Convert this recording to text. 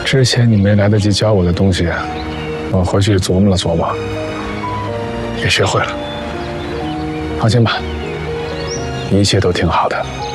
之前你没来得及教我的东西，我回去琢磨了琢磨，也学会了。放心吧，一切都挺好的。